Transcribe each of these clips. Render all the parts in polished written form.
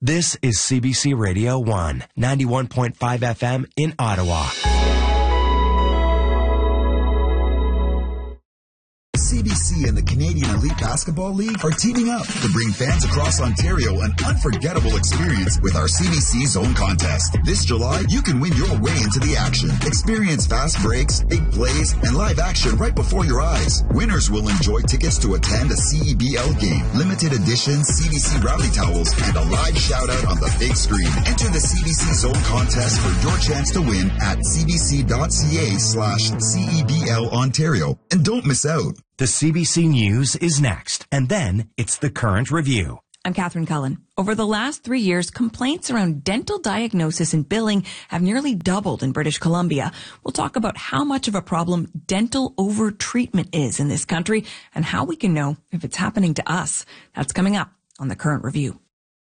This is CBC Radio 1, 91.5 FM in Ottawa. CBC and the Canadian Elite Basketball League are teaming up to bring fans across Ontario an unforgettable experience with our CBC Zone Contest. This July, you can win your way into the action. Experience fast breaks, big plays, and live action right before your eyes. Winners will enjoy tickets to attend a CEBL game, limited edition CBC rally towels, and a live shout-out on the big screen. Enter the CBC Zone Contest for your chance to win at cbc.ca/CEBL Ontario. And don't miss out. The CBC News is next, and then it's the Current Review. I'm Catherine Cullen. Over the last 3 years, complaints around dental diagnosis and billing have nearly doubled in British Columbia. We'll talk about how much of a problem dental overtreatment is in this country and how we can know if it's happening to us. That's coming up on the Current Review.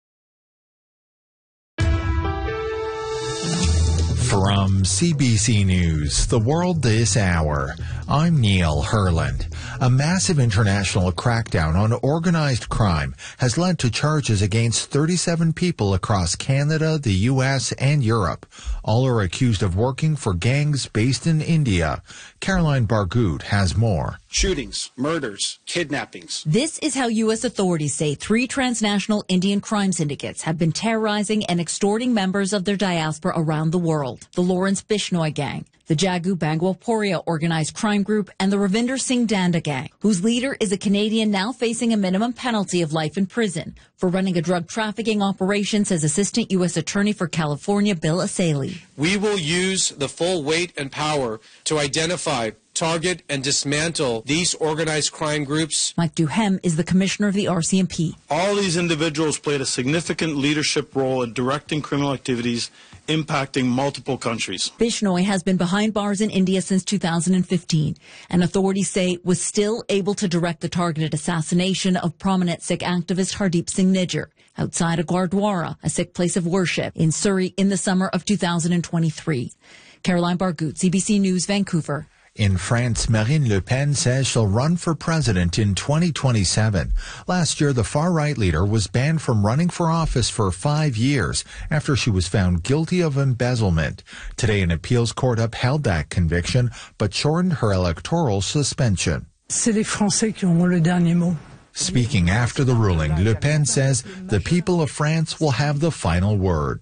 From CBC News, The World This Hour, I'm Neil Herland. A massive international crackdown on organized crime has led to charges against 37 people across Canada, the U.S., and Europe. All are accused of working for gangs based in India. Caroline Bargout has more. Shootings, murders, kidnappings. This is how U.S. authorities say 3 transnational Indian crime syndicates have been terrorizing and extorting members of their diaspora around the world. The Lawrence Bishnoi Gang, the Jagu Bangwalporia organized crime group, and the Ravinder Singh Danda Gang, whose leader is a Canadian now facing a minimum penalty of life in prison for running a drug trafficking operation, says Assistant U.S. Attorney for California Bill Asalee. We will use the full weight and power to identify, target, and dismantle these organized crime groups. Mike Duhem is the commissioner of the RCMP. All these individuals played a significant leadership role in directing criminal activities impacting multiple countries. Bishnoi has been behind bars in India since 2015, and authorities say was still able to direct the targeted assassination of prominent Sikh activist Hardeep Singh Nijjar outside a Gurdwara, a Sikh place of worship, in Surrey in the summer of 2023. Caroline Bargout, CBC News, Vancouver. In France, Marine Le Pen says she'll run for president in 2027. Last year, the far-right leader was banned from running for office for 5 years after she was found guilty of embezzlement. Today, an appeals court upheld that conviction, but shortened her electoral suspension. C'est les Français qui auront le dernier mot. Speaking after the ruling, Le Pen says the people of France will have the final word.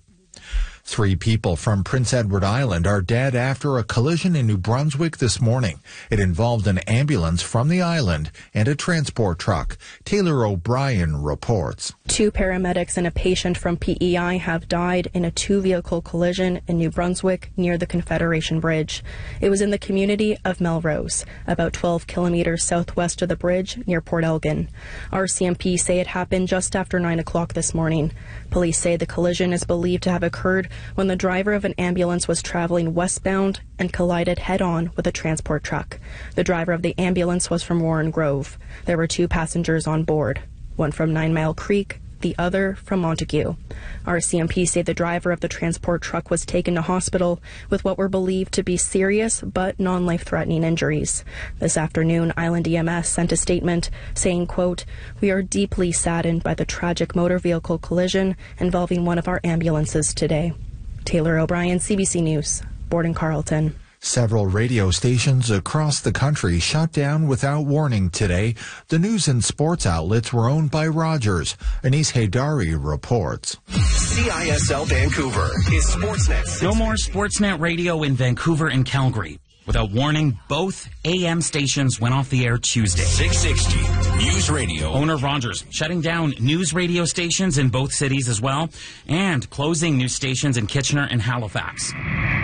3 people from Prince Edward Island are dead after a collision in New Brunswick this morning. It involved an ambulance from the island and a transport truck. Taylor O'Brien reports. 2 paramedics and a patient from PEI have died in a 2-vehicle collision in New Brunswick near the Confederation Bridge. It was in the community of Melrose, about 12 kilometers southwest of the bridge near Port Elgin. RCMP say it happened just after 9 o'clock this morning. Police say the collision is believed to have occurred when the driver of an ambulance was traveling westbound and collided head-on with a transport truck. The driver of the ambulance was from Warren Grove. There were 2 passengers on board, one from 9 Mile Creek, the other from Montague. RCMP say the driver of the transport truck was taken to hospital with what were believed to be serious but non-life-threatening injuries. This afternoon, Island EMS sent a statement saying, quote, "We are deeply saddened by the tragic motor vehicle collision involving one of our ambulances today." Taylor O'Brien, CBC News, Borden Carlton. Several radio stations across the country shut down without warning today. The news and sports outlets were owned by Rogers. Anis Haydari reports. CISL Vancouver is Sportsnet. No more Sportsnet radio in Vancouver and Calgary. Without warning, both AM stations went off the air Tuesday. 660 News Radio. Owner Rogers shutting down news radio stations in both cities as well, and closing news stations in Kitchener and Halifax.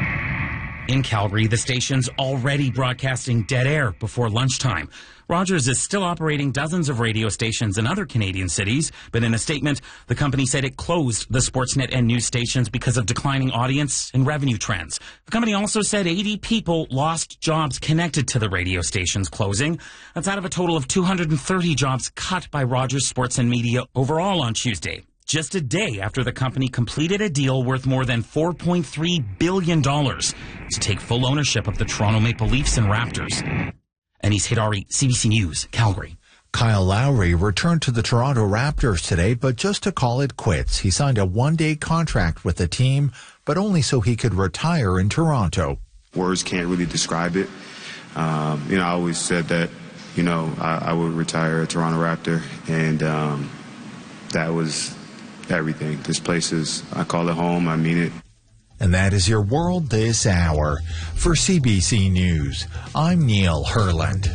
In Calgary, the station's already broadcasting dead air before lunchtime. Rogers is still operating dozens of radio stations in other Canadian cities, but in a statement, the company said it closed the Sportsnet and news stations because of declining audience and revenue trends. The company also said 80 people lost jobs connected to the radio stations closing. That's out of a total of 230 jobs cut by Rogers Sports and Media overall on Tuesday, just a day after the company completed a deal worth more than $4.3 billion to take full ownership of the Toronto Maple Leafs and Raptors. Anis Haydari, CBC News, Calgary. Kyle Lowry returned to the Toronto Raptors today, but just to call it quits. He signed a one-day contract with the team, but only so he could retire in Toronto. Words can't really describe it. I always said that, I would retire a Toronto Raptor, and that was everything. This place I call it home. I mean it. And that is your World This Hour. For CBC News, I'm Neil Herland.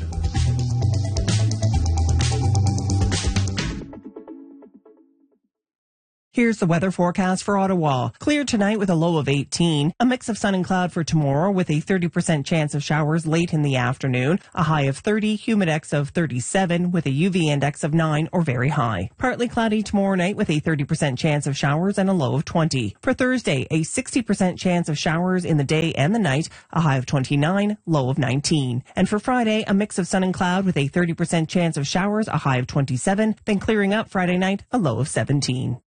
Here's the weather forecast for Ottawa. Clear tonight with a low of 18. A mix of sun and cloud for tomorrow with a 30% chance of showers late in the afternoon. A high of 30, humidex of 37 with a UV index of 9 or very high. Partly cloudy tomorrow night with a 30% chance of showers and a low of 20. For Thursday, a 60% chance of showers in the day and the night. A high of 29, low of 19. And for Friday, a mix of sun and cloud with a 30% chance of showers. A high of 27. Then clearing up Friday night, a low of 17.